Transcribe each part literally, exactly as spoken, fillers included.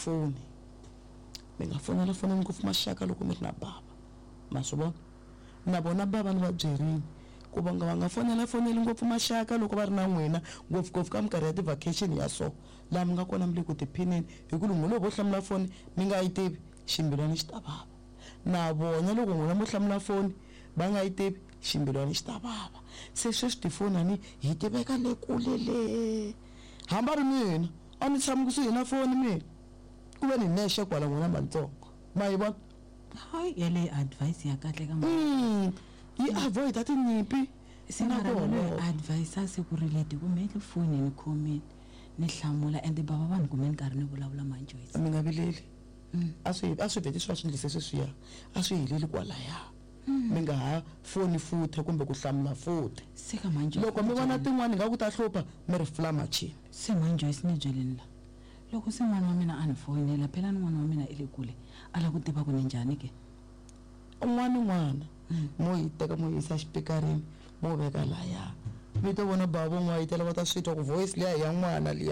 tifoni mi nga fonela foni ngopfu maxaka loko mi ri na bava ma swi vona na vona bava ni va byerini ku va nga va nga fonela foneli ngopfu maxaka loko va ri na n'wina ngopfungopfu ka minkarhi ya ti-vacation ya so laha mi nga kona mi le ku tiphineni hi ku lungu loko vo hlamula foni mi nga yi tivi ximbilwana xi ta vava na vona loko n'wina mo hlamula foni va nga yi tivi ximbilwana xi ta vava se sweswi tifoni a ni hi tiveka le kule le hamba ri mina a ni tshama kusuhi na foni mina ku ve ni nexe kwala n'wina mantsongo ma yi vona hayi yale advice ya kahle ka mm yi avoid ati nyimpi sinakho advice asikurelate kumele foni ni comment ni hlamula and baba vanhu kumeni nkarhi ni vulavula manjoyisi mi nga vileli a swi a swi veti swa swindlise sweswiya a swi heleli kwalaya mi nga ha foni futhi kumbe ku hlamula futhi se ka manjoyisi loko mi vona tin'wani nga ku ta hlupha mi ri fula machini se manjoyisi ni byeleni la loko se n'wana wa mina a ni foyinela phela ni n'wana wa mina i le kule a la ku tiva ku ni njhani ke un'wana n'wana mo yi teka mo yisa xipikarini mo veka laya mi to vona bava n'wana yi tela va ta swi twa ku voice liya ya n'wana liya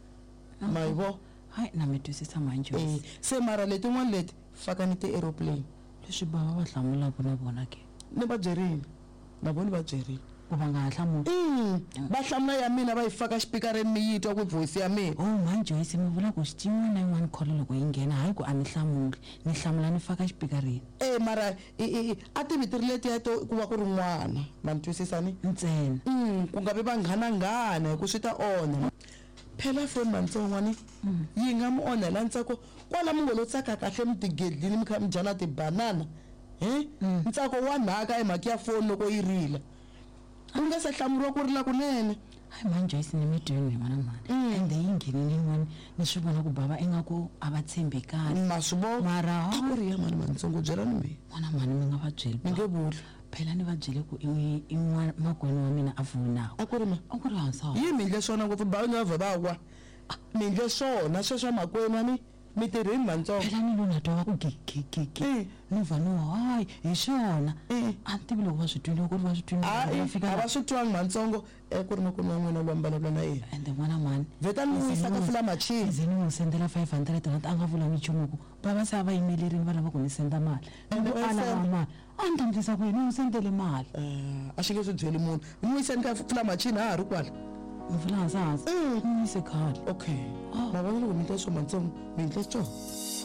ma yi vo hayi na mi twisisa manjoyisi se mara letin'wana leti faka ni ti-aeroplane leswi bava va hlamulaka na vona ke ni va byerini na vona va byerini ku va nga ha hlamuli va hlamula ya mina va yi faka xipikarini mi yi twa ku voice ya mina oh manjoyisi mi vula ku xin'wana na yin'wana call loko yi nghena hayi ku a ni hlamuli ni hlamula ni faka xipikarini eh mara a ti viti ri letiya to ku va ku ri n'wana ma ni twisisani ntsena ku nga vi va nghananghana hi ku swi ta onha phela foni mantsongwani yi nga mi onhela ntsako kwala mi ngo lo tsaka kahle mi tigedlini mi kha mi dyana tibanana hi ntsako wa nhaka emhaka ya foni loko yi rila u nga se hlamuriwa ku rila kunene hayi manjoyisi ni mi twini n'wana mani ende yi nghenile yin'wana ni swi vona ku bava ingaku a va tshembekani ma swi vona mara a ku ri ya mani mantsongo byelani mi n'wana mani mi nga va byeli mi nge vuli phela ni va byele ku in'wana makwenu wa mina a pfunaka a ku ri ma a ku ri hansi wa yi mi endle swona ngopfu bava ni va vha va wa mi endle swona sweswa makwenu a ni mi tirheni mantsongo phela ni lo na twa va ku gigigigi ni va no hayi hi swona a ni tivi loko va swi twile loko ri va swi twile a va swi twangi mantsongo ku ri makwenu wa n'wina loyi mbalavula na yena ende n'wana mani vheta ni n'wi yisa ka fula machini ze ni n'wi sendela five hundred rand a nga vula minchumu ku bava se a va yimelerini va lava ku ni senda mali ende a lava mali a ni ta endlisa ku yini ni n'wi sendele mali a xi nge swi byeli munhu ni n'wi yiseni ka fula machini a ha ri kwala mi vula hansi hansi ni n'wi yise khale okay mavonelo ku mi endle swo mantsongo mi endle swo